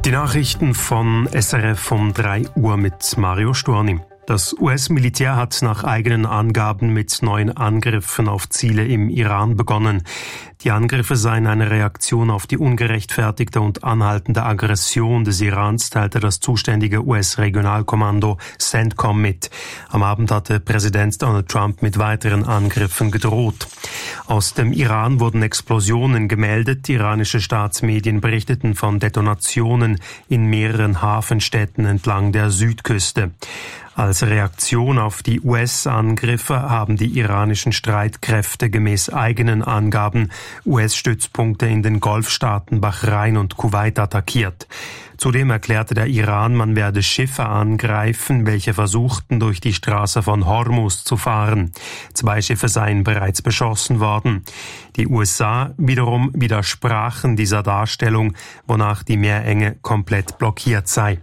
Die Nachrichten von SRF um 3 Uhr mit Mario Storni. Das US-Militär hat nach eigenen Angaben mit neuen Angriffen auf Ziele im Iran begonnen. Die Angriffe seien eine Reaktion auf die ungerechtfertigte und anhaltende Aggression des Irans, teilte das zuständige US-Regionalkommando CENTCOM mit. Am Abend hatte Präsident Donald Trump mit weiteren Angriffen gedroht. Aus dem Iran wurden Explosionen gemeldet. Iranische Staatsmedien berichteten von Detonationen in mehreren Hafenstädten entlang der Südküste. Als Reaktion auf die US-Angriffe haben die iranischen Streitkräfte gemäß eigenen Angaben US-Stützpunkte in den Golfstaaten Bahrain und Kuwait attackiert. Zudem erklärte der Iran, man werde Schiffe angreifen, welche versuchten, durch die Straße von Hormuz zu fahren. 2 Schiffe seien bereits beschossen worden. Die USA wiederum widersprachen dieser Darstellung, wonach die Meerenge komplett blockiert sei.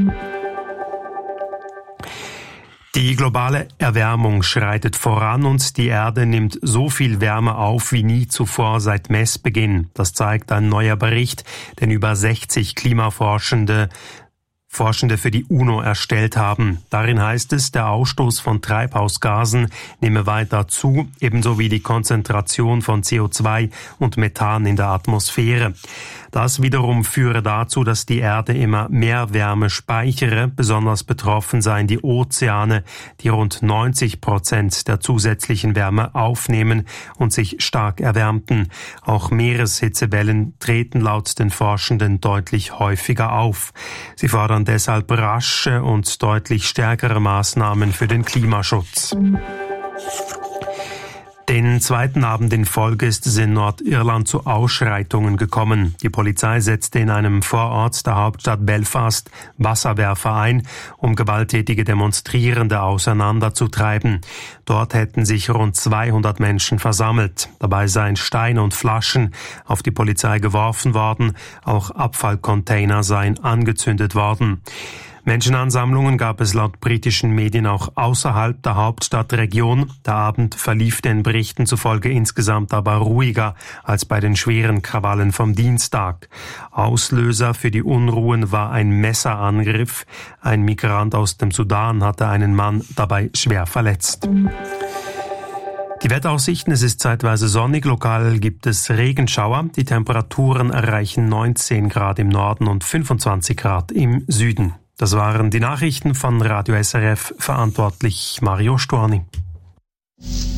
Die globale Erwärmung schreitet voran und die Erde nimmt so viel Wärme auf wie nie zuvor seit Messbeginn. Das zeigt ein neuer Bericht, den über 60 Klimaforschende für die UNO erstellt haben. Darin heißt es, der Ausstoß von Treibhausgasen nehme weiter zu, ebenso wie die Konzentration von CO2 und Methan in der Atmosphäre. Das wiederum führe dazu, dass die Erde immer mehr Wärme speichere. Besonders betroffen seien die Ozeane, die rund 90% der zusätzlichen Wärme aufnehmen und sich stark erwärmten. Auch Meereshitzewellen treten laut den Forschenden deutlich häufiger auf. Sie fordern deshalb rasche und deutlich stärkere Maßnahmen für den Klimaschutz. Den zweiten Abend in Folge ist es in Nordirland zu Ausschreitungen gekommen. Die Polizei setzte in einem Vorort der Hauptstadt Belfast Wasserwerfer ein, um gewalttätige Demonstrierende auseinanderzutreiben. Dort hätten sich rund 200 Menschen versammelt. Dabei seien Steine und Flaschen auf die Polizei geworfen worden. Auch Abfallcontainer seien angezündet worden. Menschenansammlungen gab es laut britischen Medien auch außerhalb der Hauptstadtregion. Der Abend verlief den Berichten zufolge insgesamt aber ruhiger als bei den schweren Krawallen vom Dienstag. Auslöser für die Unruhen war ein Messerangriff. Ein Migrant aus dem Sudan hatte einen Mann dabei schwer verletzt. Die Wetteraussichten: Es ist zeitweise sonnig, lokal gibt es Regenschauer. Die Temperaturen erreichen 19 Grad im Norden und 25 Grad im Süden. Das waren die Nachrichten von Radio SRF, verantwortlich Mario Storni.